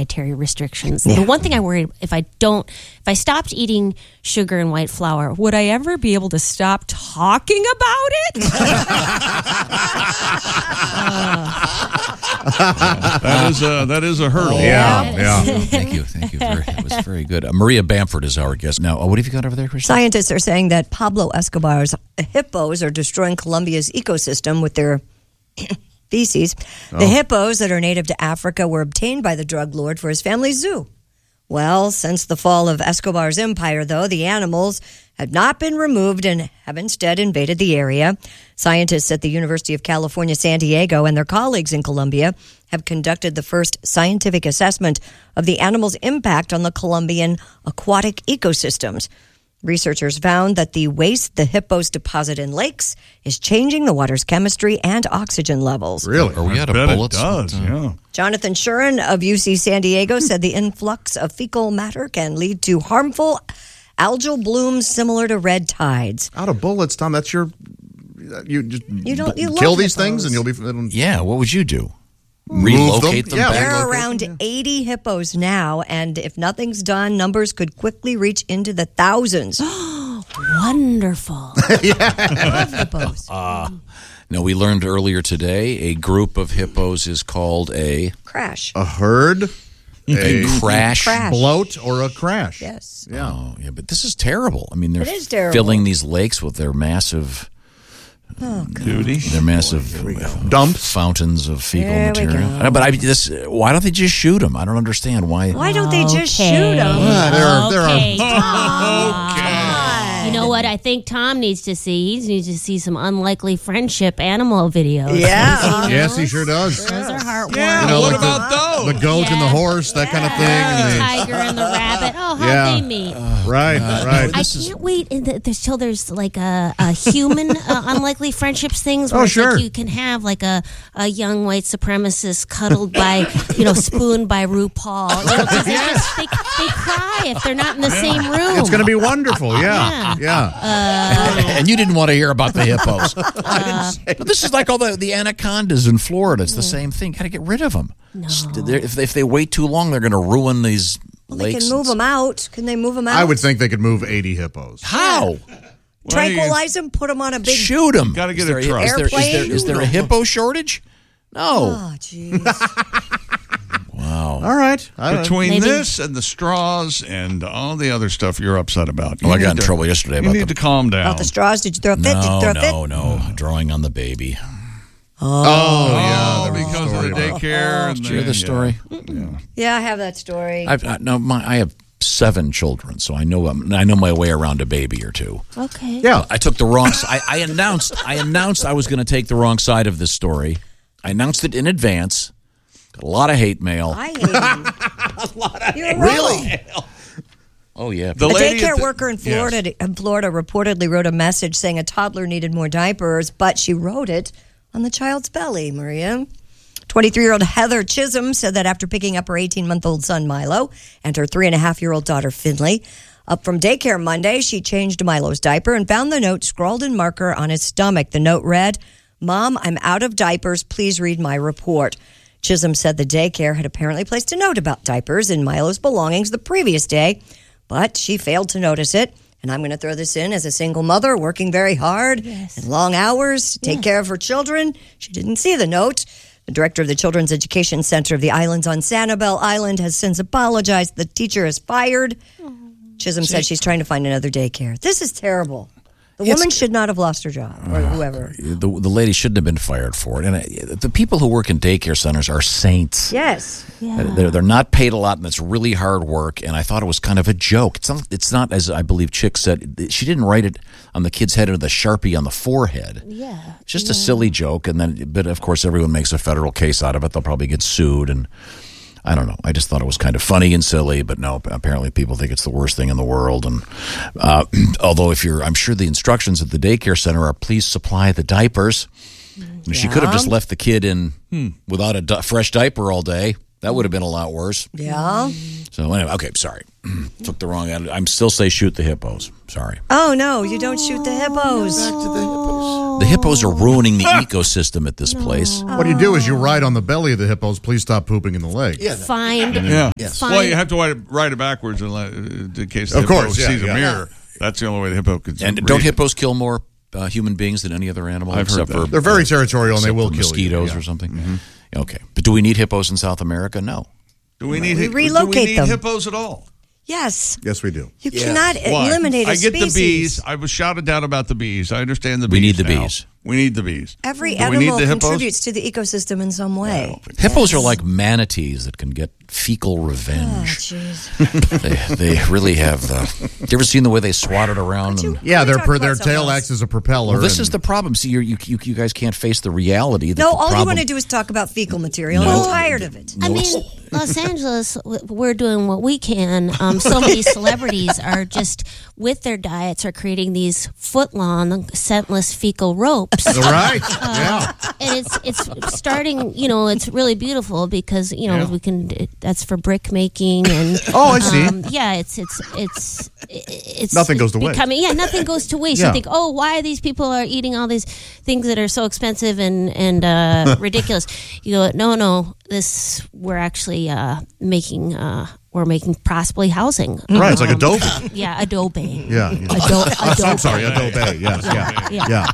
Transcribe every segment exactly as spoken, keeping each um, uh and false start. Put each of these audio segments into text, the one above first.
dietary restrictions. Yeah. The one thing I worry, if I don't, if I stopped eating sugar and white flour, would I ever be able to stop talking about it? uh. That is a, that is a hurdle. Yeah, yeah. Thank you, thank you. Very, that was very good. Uh, Maria Bamford is our guest. Now, uh, what have you got over there, Christian? Scientists are saying that Pablo Escobar's hippos are destroying Colombia's ecosystem with their feces. Oh. The hippos that are native to Africa were obtained by the drug lord for his family's zoo. Well, since the fall of Escobar's empire, though, the animals have not been removed and have instead invaded the area. Scientists at the University of California, San Diego, and their colleagues in Colombia have conducted the first scientific assessment of the animals' impact on the Colombian aquatic ecosystems. Researchers found that the waste the hippos deposit in lakes is changing the water's chemistry and oxygen levels. Really? Are we out of bet bullets? It does, yeah. Jonathan Shuren of U C San Diego said the influx of fecal matter can lead to harmful algal blooms similar to red tides. Out of bullets, Tom. That's your. You just you don't you kill love these hippos. things and you'll be. Yeah, what would you do? Move Relocate them, them? Yeah, back? There are relocate around them, yeah. eighty hippos now, and if nothing's done, numbers could quickly reach into the thousands. Wonderful. Love hippos. Uh, now, we learned earlier today a group of hippos is called a... Crash. A herd, A a crash. Crash. bloat, or a crash. Yes. Yeah. Oh, yeah, but this is terrible. I mean, they're It is terrible. filling these lakes with their massive... Oh, God. Duty. Their massive Dumps. fountains of fecal There we material. go. I know, but I this why don't they just shoot them? I don't understand why. Why don't they just Okay. shoot them? Ah, there are, there are Okay, Okay. You know what I think Tom needs to see? He needs to see some unlikely friendship animal videos. Yeah. Yes, he sure does. Those are heartwarming. Yeah, You know, what like the- about those? The goat and the Yeah. horse, that kind of thing. The And tiger and the rabbit. Oh, how'd Yeah. they meet? the, right, right. I can't wait until there's, till there's like a, a human uh, unlikely friendships things where Oh, it's sure. like you can have like a, a young white supremacist cuddled by, you know, spooned by RuPaul. You know, 'cause it's just, they, they cry if they're not in the same room. It's going to be wonderful. Yeah, yeah. And you didn't want to hear about the hippos. But this is like all the, the anacondas in Florida. It's the same thing. Got to get rid of them. No. If, if they wait too long, they're going to ruin these Well, they lakes. can move them out. Can they move them out? I would think they could move eighty hippos. How? Tranquilize them, put them on a big... Shoot them. Gotta get is there, a truck. Is there, is there, Airplane? is there a hippo shortage? No. Oh, jeez. Wow. All right. I, Between Maybe- this and the straws and all the other stuff you're upset about. Well, you I got need in to- trouble yesterday You about need the- to calm down. About the straws, did you throw a fit? Did you No, throw a fit? no, no. Drawing on the baby. oh, Oh, yeah. there was a because of story the about- daycare. and Did you hear the- the story? Yeah. Yeah, I have that story. I've, I, no, my, I have seven children, so I know um, I know my way around a baby or two. Okay. Yeah. I took the wrong. s- I, I announced. I announced I was going to take the wrong side of this story. I announced it in advance. Got a lot of hate mail. I hate you. a lot of You're Really? Oh yeah. The A lady at daycare the- worker in Yes. Florida, in Florida reportedly wrote a message saying a toddler needed more diapers, but she wrote it on the child's belly, Maria. twenty-three-year-old Heather Chisholm said that after picking up her eighteen-month-old son, Milo, and her three-and-a-half-year-old daughter, Finley, up from daycare Monday, she changed Milo's diaper and found the note scrawled in marker on his stomach. The note read, "Mom, I'm out of diapers. Please read my report." Chisholm said the daycare had apparently placed a note about diapers in Milo's belongings the previous day, but she failed to notice it. And I'm going to throw this in as a single mother working very hard Yes. and long hours to take care of her children. She didn't see the note. The director of the Children's Education Center of the Islands on Sanibel Island has since apologized. The teacher is fired. Chisholm said she's trying to find another daycare. This is terrible. The woman should not have lost her job, or whoever. The, the lady shouldn't have been fired for it. And I, the people who work in daycare centers are saints. Yes. Yeah. They're, they're not paid a lot, and it's really hard work. And I thought it was kind of a joke. It's not, it's not, as I believe Chick said, she didn't write it on the kid's head or the Sharpie on the forehead. Yeah. It's just a silly joke. And then, but of course, everyone makes a federal case out of it. They'll probably get sued. And I don't know. I just thought it was kind of funny and silly, but no, apparently people think it's the worst thing in the world. And uh, although if you're, I'm sure the instructions at the daycare center are please supply the diapers. She could have just left the kid in hmm, without a di- fresh diaper all day. That would have been a lot worse. Yeah. So anyway, okay, sorry. Took the wrong end. I'm still say shoot the hippos. Sorry. Oh, no, you don't shoot the hippos. Back to the hippos. The hippos are ruining the ecosystem at this place. What you do is you ride on the belly of the hippos. Please stop pooping in the leg. Yeah. Find. Yeah. Yes. Find, Well, you have to ride it, ride it backwards in, li- in case the Of hippo course, yeah, sees yeah. a mirror. That's the only way the hippo could. And read don't it. hippos kill more uh, human beings than any other animal? I've heard except that. for They're very territorial, and they except will for kill mosquitoes you. or something. Okay, but do we need hippos in South America? No. Do we need We hi- do relocate we need them. hippos at all? Yes. Yes, we do. You Yes. cannot Why? eliminate a I get species. the bees. I was shouted down about the bees. I understand the bees. We need the now. bees. We need the bees. Every Do we need animal the hippos? contributes to the ecosystem in some way. Hippos are like manatees that can get fecal Oh, revenge. jeez. they, they really have. Uh, you ever seen the way they swatted around? And, Yeah, We their talked per, about their something tail else. acts as a propeller. well, this and- is the problem. See, you're, you you you guys can't face the reality. That No, the all problem, you want to do is talk about fecal material. No. I'm tired of it. I mean, Los Angeles, w- we're doing what we can. Um, so many celebrities are just, with their diets, are creating these foot-long, scentless fecal ropes. right. Uh, yeah. And it's it's starting, you know, it's really beautiful because, you know, Yeah. we can, that's for brick making and. Oh, I see. Um, yeah, it's, it's, it's, it's. Nothing goes to waste. becoming, Yeah, nothing goes to waste. Yeah. You think, oh, why these people are eating all these things that are so expensive and, and uh, ridiculous. You go, no, no, this, we're actually uh, making, uh, we're making possibly housing. Right, it's like Um, Adobe. Yeah, Adobe. Yeah. Ado- Adobe. I'm sorry, Adobe. Yes, yeah. Yeah. Yeah.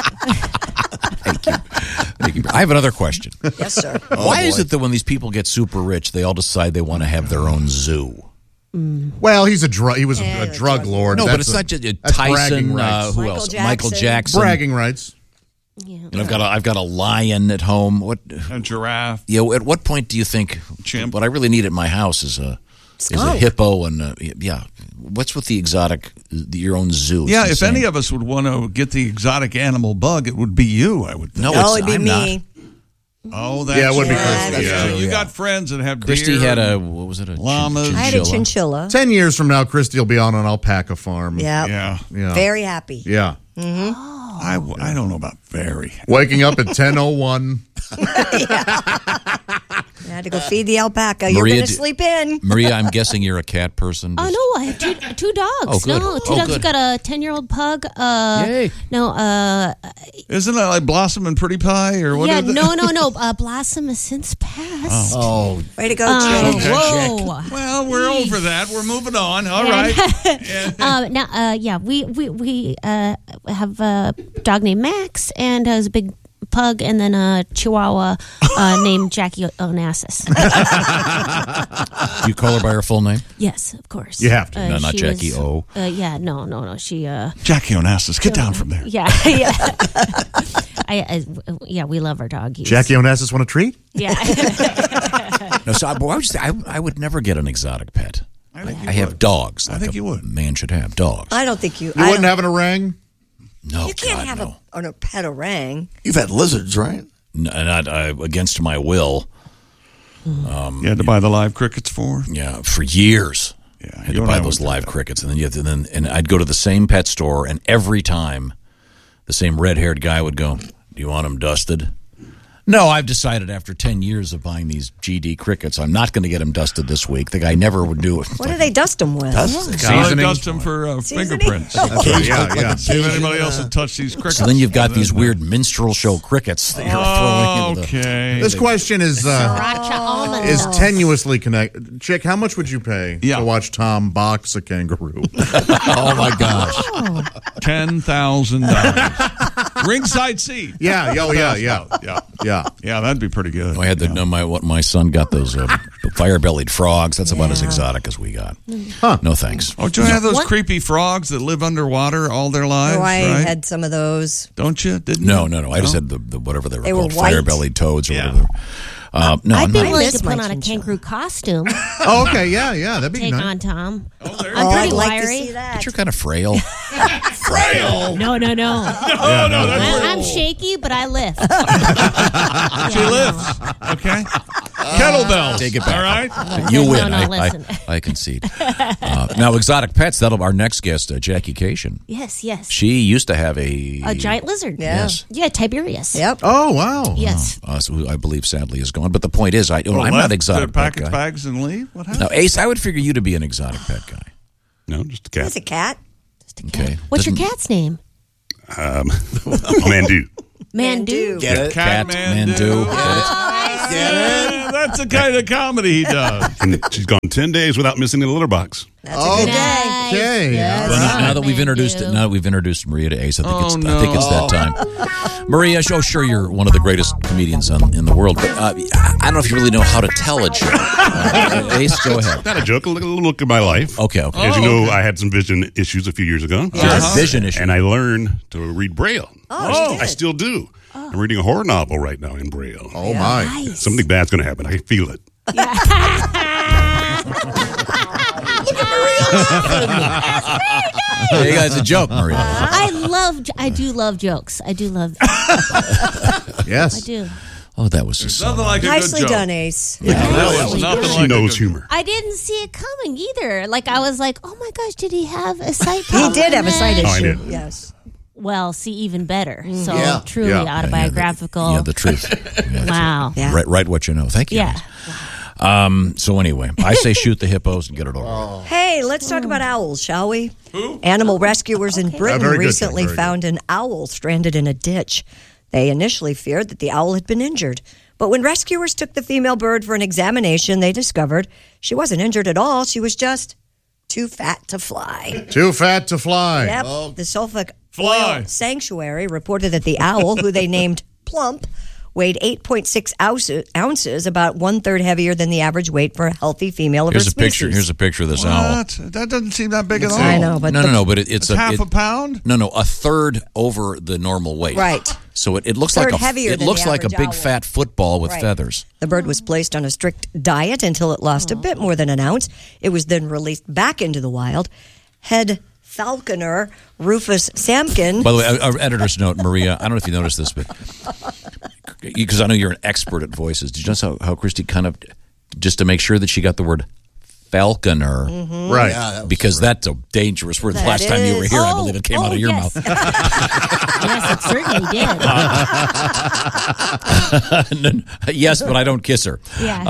Thank you. Thank you. I have another question. Yes, sir. Why is it that when these people get super rich, they all decide they want to have their own zoo? Well, he's a drug. He was Yeah, a, a drug lord. No, That's but it's a- not just uh, that's bragging Tyson. Uh, rights. who Michael else? Jackson. Michael Jackson. bragging rights. Yeah. And I've got a, I've got a lion at home. What? A giraffe. You know, at what point do you think Chimp. what I really need at my house is a is a Skunk. hippo and uh yeah? What's with the exotic your own zoo? It's Yeah, if insane. any of us would want to get the exotic animal bug, it would be you, I would think. no, No, it's, it'd be I'm me. not. Oh, that's Yeah, it would be true. Christy, That's yeah. true. You Yeah. got friends that have Christy deer had a and- what was it? A chin- llamas. I had a chinchilla. chinchilla. Ten years from now, Christy will be on an alpaca farm. Yeah. Yeah. Yeah. Very happy. Yeah. I, w- I don't know about very. Waking up at ten oh one. I had to go feed the alpaca. You're Maria, going to d- sleep in. Maria, I'm guessing you're a cat person. Oh Just- no, I have two two dogs. Oh, good. No, two Oh, dogs. good. We've got a ten year old pug. Uh, Yay. No, uh, Isn't that like Blossom and Pretty Pie or what? yeah, are they? no, no, no. Uh, Blossom has since passed. Oh, Way to go, Um, Jake. whoa. Well, we're over that. We're moving on. All right. um, now, uh, yeah, we we we uh, have a dog named Max and has a big pug, and then a Chihuahua uh, named Jackie Onassis. Do you call her by her full name? Yes, of course. You have to. Uh, No, not she Jackie was- O. Uh, yeah, no, no, no. She. Uh, Jackie Onassis, get down from there. yeah, yeah. I, I, yeah, we love our doggies. Jackie Onassis want a treat? Yeah. No, so I, I, would, I, I would never get an exotic pet. I, think you I have would. dogs. I Like think a you would. Man should have dogs. I don't think you. You I wouldn't don't- have an orang? No, You can't God, have no. a, a pet orang. you've had lizards, right? N- Not uh, against my will. You had to buy the live crickets for? Yeah, for years. Yeah, I had you to and buy I those would do live that. crickets, and then you have to, then and I'd go to the same pet store, and every time, the same red-haired guy would go, "Do you want them dusted?" No, I've decided after ten years of buying these G D crickets, I'm not going to get them dusted this week. The guy never would do it. What do they dust them with? That's So they Seasoning. dust them for uh, Seasoning? fingerprints. Yeah, yeah. See if anybody else has touched these crickets. So then you've got these weird minstrel show crickets that you're throwing into the... Okay. This question is uh, Sriracha almond is milk. tenuously connected. Chick, how much would you pay Yeah. to watch Tom box a kangaroo? Oh, my gosh. ten thousand dollars. Ringside seat. Yeah, oh, yeah, yeah. Yeah. Yeah. Yeah, that'd be pretty good. I had the, yeah. no, my what my son got those uh, fire-bellied frogs. That's about as Yeah. exotic as we got. Huh. No thanks. Oh, do you have those What? creepy frogs that live underwater all their lives? Oh, I right? had some of those. Don't you? Didn't No, you? no, no. I just had the, the whatever they were They were called, white. fire-bellied toads or Yeah. whatever. Uh, no, I'd I'm be not. I willing miss to my put on a chinchilla. kangaroo costume. Oh, okay, yeah, yeah. That'd be Take nice. on Tom. Oh, there I'm Oh, pretty I'd like to wiry. see that. But you're kind of frail. Frail. No, no, no. Oh, no, that's I, I'm shaky, but I lift. She Yeah, lifts. Okay. Kettlebells. Take it back. All right. You No, win. no, I, listen. I, I concede. Uh, now, exotic pets. That'll our next guest, uh, Jackie Cation. Yes, yes. She used to have a A giant lizard. Yeah. Yes. Yeah, Tiberius. Yep. Oh, wow. Yes. Uh, so who I believe sadly is gone. But the point is, I, Well, I'm left not exotic the pet package guy. bags and leave. What happened? Now, Ace, I would figure you to be an exotic pet guy. No, just a cat. It's a cat. Okay. What's your Doesn't- cat's name? Um, Mandu. Mandu. Get it? Cat, Mandu. Mandu. Yeah, that's the kind of comedy he does. And she's gone ten days without missing a litter box. That's a good day. Nice. Okay. Yes. Well, now, now that we've Mandu. introduced now that we've introduced Maria to Ace, I think Oh, it's no. I think it's that time. Maria, oh, sure, you're one of the greatest comedians on, in the world, but uh, I I don't know if you really know how to tell a joke. Uh, Ace, go ahead. Not a joke, a little look at my life. Okay, okay. As you Oh, know, okay. I had some vision issues a few years ago. Yes. Vision issue. And I learned to read Braille. Oh, she I did. still do. I'm reading a horror novel right now in Braille. Oh, my. Nice. Something bad's going to happen. I feel it. Hey, guys, a joke, Maria. I love. I do love jokes. I do love. Yes. I do. Oh, that was just so Nothing like a Nicely good joke. done, Ace. That was nothing She like a knows good humor. I didn't see it coming either. Like I was like, oh my gosh, did he have a sight He problem? did have a sight then? Oh, I issue. did. Yes. Well, see, even better. So Yeah. truly Yeah. autobiographical. Yeah, the truth. Yeah, wow. Yeah. Write, write what you know. Thank you. Yeah. Um. So anyway, I say shoot the hippos and get it over with. Hey, let's talk about owls, shall we? Who? Animal rescuers in Britain Uh, very good, recently very good. found an owl stranded in a ditch. They initially feared that the owl had been injured. But when rescuers took the female bird for an examination, they discovered she wasn't injured at all. She was just too fat to fly. Too fat to fly. Yep. The Suffolk Fly. Oil Sanctuary reported that the owl, who they named Plump, weighed eight point six ounces, ounces, about one-third heavier than the average weight for a healthy female of Here's her a picture. species. Here's a picture of this owl. What? That doesn't seem that big at all. I know, but No, the- no, no. But it, it's, It's half it- a pound? No, no, a third over the normal weight. Right. So it, it looks Third like a heavier it than looks the like a average big owl. fat football with Right. feathers. The bird was placed on a strict diet until it lost a bit more than an ounce. It was then released back into the wild. Head falconer Rufus Samkin. By the way, our, our editor's note, Maria. I don't know if you noticed this, but because I know you're an expert at voices. Did you notice how, how Christy kind of just to make sure that she got the word falconer Right. because that's a dangerous word. The That last time you were is. here, I Oh, believe it came oh, out of your yes. mouth. Yes, it certainly did. Yes, but I don't kiss her. Yeah.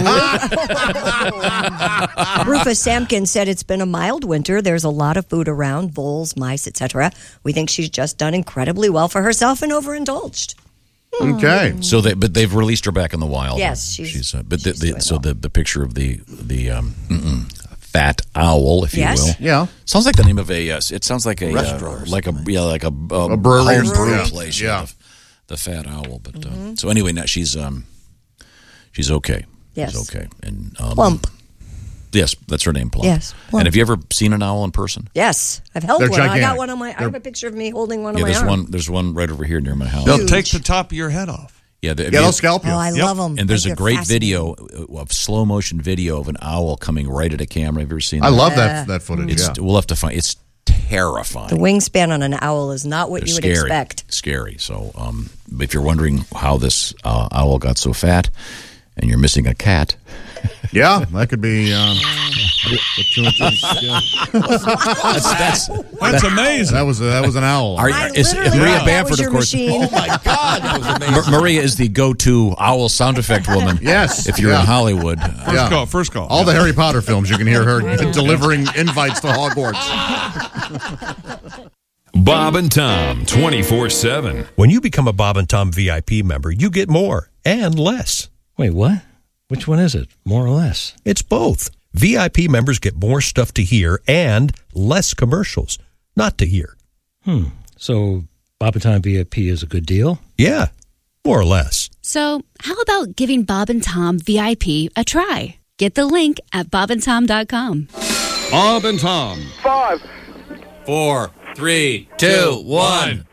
Rufus Samkin said it's been a mild winter. There's a lot of food around, voles, mice, et cetera. We think she's just done incredibly well for herself and overindulged. Okay. So they, but they've released her back in the wild. Yes, she's- uh, but she's the, doing the, so well. the the picture of the the um, mm-mm, fat owl, if Yes. you will. Yeah. Sounds like the name of a. Uh, it sounds like a Restaurant uh, like a yeah, like a, uh, A brewery or home brew something. place. Yeah. Yeah, the, the fat owl. But uh, so anyway, now she's um, she's okay. Yes. She's okay. And um, Plump. Yes, that's her name, Plump. Yes, Plump. And have you ever seen an owl in person? Yes, I've held They're one. I got gigantic. one on my. I have a picture of me holding one Yeah, on my there's arm. one. There's one right over here near my house. They'll Huge. take the top of your head off. Yeah, the, Yeah, they'll scalp you. Oh, I Yep. love them. And there's a great video of slow motion video of an owl coming right at a camera. Have you ever seen that? I love that that footage. It's, yeah. We'll have to find. It's terrifying. The wingspan on an owl is not what They're you would scary. expect. Scary. So, um, if you're wondering how this uh, owl got so fat, and you're missing a cat, Yeah, that could be. Um, yeah. that's that's. That's amazing. That was a, that was an owl. Are, I is, literally Maria thought that was Bamford, your of course. machine. my God, that was amazing. Ma- Maria is the go-to owl sound effect woman. Yes, If you're yeah. in Hollywood, First Yeah. call. First call. All the Harry Potter films, you can hear her delivering invites to Hogwarts. Bob and Tom, twenty-four seven. When you become a Bob and Tom V I P member, you get more and less. Wait, what? Which one is it? More or less? It's both. V I P members get more stuff to hear and less commercials not to hear. Hmm. So Bob and Tom V I P is a good deal? Yeah, more or less. So, how about giving Bob and Tom V I P a try? Get the link at bob and tom dot com. Bob and Tom. four, three, two, one.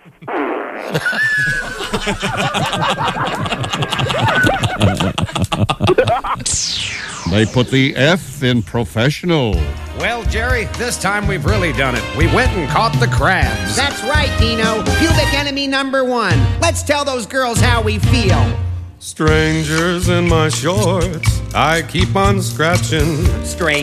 They put the F in professional. Well, Jerry, this time we've really done it. We went and caught the crabs. That's right, Dino. Pubic enemy number one. Let's tell those girls how we feel. Strangers in my shorts, I keep on scratching. Strange.